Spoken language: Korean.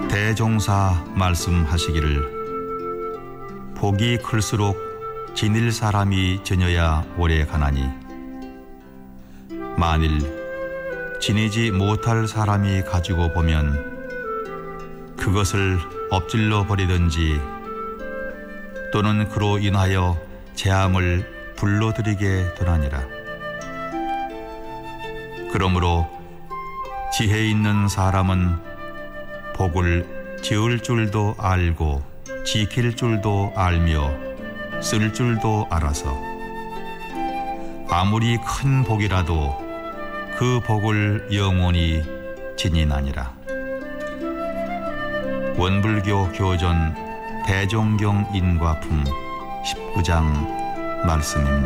대종사 말씀하시기를 복이 클수록 지닐 사람이 지녀야 오래 가나니 만일 지니지 못할 사람이 가지고 보면 그것을 엎질러 버리든지 또는 그로 인하여 재앙을 불러들이게 되나니라. 그러므로 지혜 있는 사람은 복을 지을 줄도 알고 지킬 줄도 알며 쓸 줄도 알아서 아무리 큰 복이라도 그 복을 영원히 지니나니라. 원불교 교전 대종경 인과품 19장 말씀입니다.